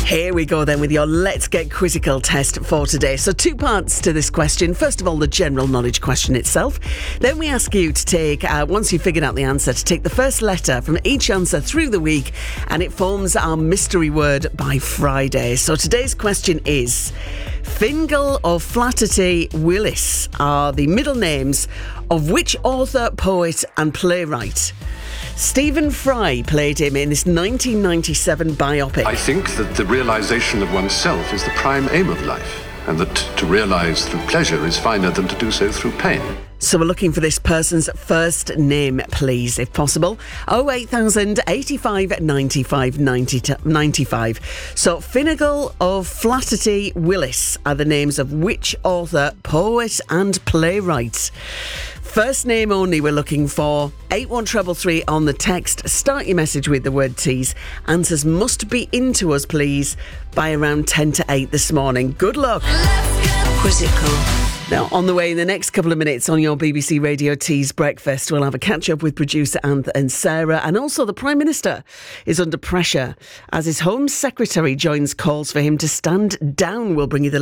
Here we go then with your Let's Get Quizzical test for today. So 2 parts to this question. First of all, the general knowledge question itself. Then we ask you to take, once you've figured out the answer, to take the first letter from each answer through the week, and it forms our mystery word by Friday. So today's question is: Fingal or Flatterty Willis are the middle names of which author, poet and playwright? Stephen Fry played him in this 1997 biopic. I think that the realization of oneself is the prime aim of life, and that to realize through pleasure is finer than to do so through pain. So we're looking for this person's first name, please, if possible. 08000 85 95 95. So Fingal or Flatterty Willis are the names of which author, poet and playwright? First name only we're looking for. 81333 on the text. Start your message with the word tease. Answers must be into us, please, by around 10 to 8 this morning. Good luck. Quizzical. Now, on the way in the next couple of minutes on your BBC Radio Tease Breakfast, we'll have a catch-up with producer Anth and Sarah. And also the Prime Minister is under pressure as his Home Secretary joins calls for him to stand down. We'll bring you the